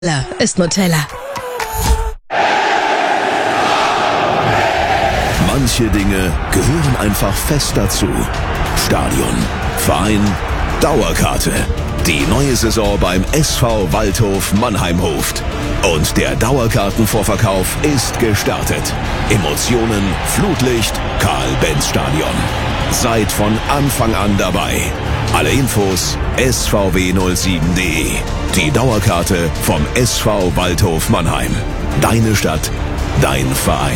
Ist Nutella. Manche Dinge gehören einfach fest dazu. Stadion, Verein, Dauerkarte. Die neue Saison beim SV Waldhof Mannheimhof. Und der Dauerkartenvorverkauf ist gestartet. Emotionen, Flutlicht, Karl-Benz-Stadion. Seid von Anfang an dabei. Alle Infos svw07.de. Die Dauerkarte vom SV Waldhof Mannheim. Deine Stadt, dein Verein.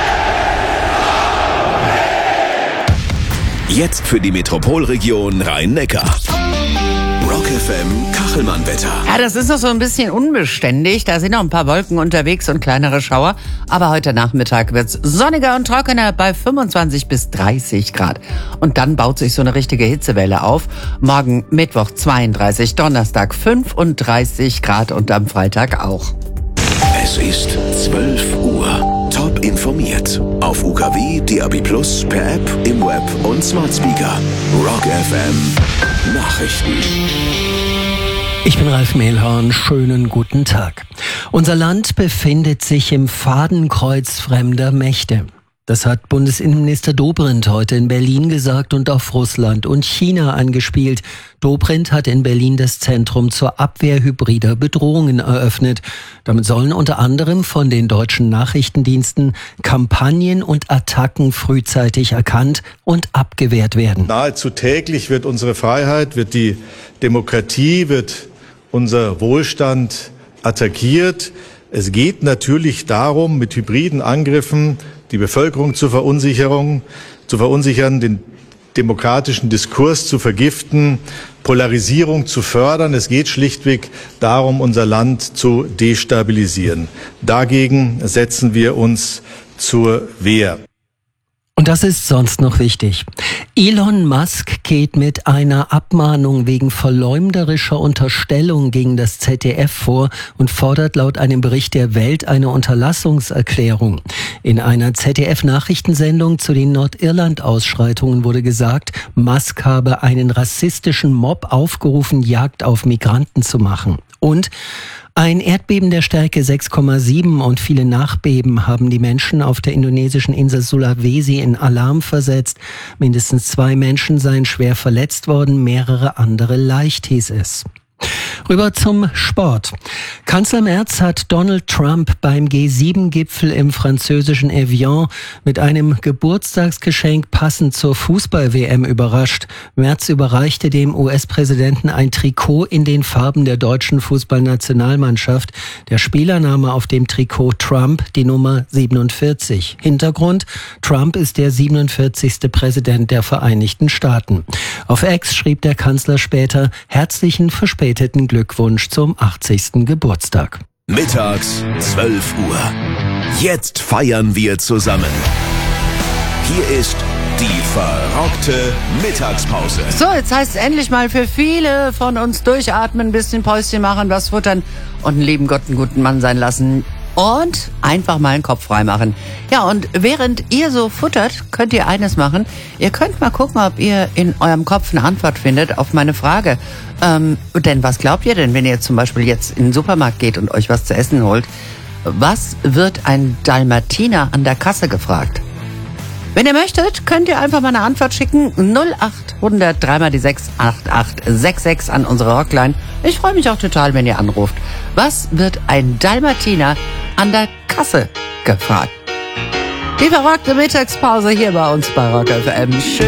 Jetzt für die Metropolregion Rhein-Neckar. Rock FM Kachelmann-Wetter. Ja, das ist noch so ein bisschen unbeständig. Da sind noch ein paar Wolken unterwegs und kleinere Schauer. Aber heute Nachmittag wird's sonniger und trockener bei 25 bis 30 Grad. Und dann baut sich so eine richtige Hitzewelle auf. Morgen Mittwoch 32, Donnerstag 35 Grad und am Freitag auch. Es ist 12 Uhr. Top informiert. Auf UKW, DAB+, per App, im Web und Smart Speaker. Rock FM Nachrichten. Ich bin Ralf Mehlhorn. Schönen guten Tag. Unser Land befindet sich im Fadenkreuz fremder Mächte. Das hat Bundesinnenminister Dobrindt heute in Berlin gesagt und auf Russland und China angespielt. Dobrindt hat in Berlin das Zentrum zur Abwehr hybrider Bedrohungen eröffnet. Damit sollen unter anderem von den deutschen Nachrichtendiensten Kampagnen und Attacken frühzeitig erkannt und abgewehrt werden. Nahezu täglich wird unsere Freiheit, wird die Demokratie, wird unser Wohlstand attackiert. Es geht natürlich darum, mit hybriden Angriffen die Bevölkerung zu verunsichern, den demokratischen Diskurs zu vergiften, Polarisierung zu fördern. Es geht schlichtweg darum, unser Land zu destabilisieren. Dagegen setzen wir uns zur Wehr. Und das ist sonst noch wichtig. Elon Musk geht mit einer Abmahnung wegen verleumderischer Unterstellung gegen das ZDF vor und fordert laut einem Bericht der Welt eine Unterlassungserklärung. In einer ZDF-Nachrichtensendung zu den Nordirland-Ausschreitungen wurde gesagt, Musk habe einen rassistischen Mob aufgerufen, Jagd auf Migranten zu machen. Und ein Erdbeben der Stärke 6,7 und viele Nachbeben haben die Menschen auf der indonesischen Insel Sulawesi in Alarm versetzt. Mindestens 2 Menschen seien schwer verletzt worden, mehrere andere leicht, hieß es. Rüber zum Sport. Kanzler Merz hat Donald Trump beim G7-Gipfel im französischen Evian mit einem Geburtstagsgeschenk passend zur Fußball-WM überrascht. Merz überreichte dem US-Präsidenten ein Trikot in den Farben der deutschen Fußballnationalmannschaft. Der Spielername auf dem Trikot Trump, die Nummer 47. Hintergrund: Trump ist der 47. Präsident der Vereinigten Staaten. Auf X schrieb der Kanzler später: herzlichen verspäteten Glückwunsch zum 80. Geburtstag. Mittags 12 Uhr. Jetzt feiern wir zusammen. Hier ist die verrockte Mittagspause. So, jetzt heißt es endlich mal für viele von uns durchatmen, ein bisschen Päuschen machen, was futtern und einen lieben Gott einen guten Mann sein lassen. Und einfach mal den Kopf frei machen. Ja, und während ihr so futtert, könnt ihr eines machen. Ihr könnt mal gucken, ob ihr in eurem Kopf eine Antwort findet auf meine Frage. Denn was glaubt ihr denn, wenn ihr zum Beispiel jetzt in den Supermarkt geht und euch was zu essen holt? Was wird ein Dalmatiner an der Kasse gefragt? Wenn ihr möchtet, könnt ihr einfach mal eine Antwort schicken. 0800 3 die 6 8866 an unsere Rockline. Ich freue mich auch total, wenn ihr anruft. Was wird ein Dalmatiner an der Kasse gefragt? Die verrockte Mittagspause hier bei uns bei Rock FM. Schön.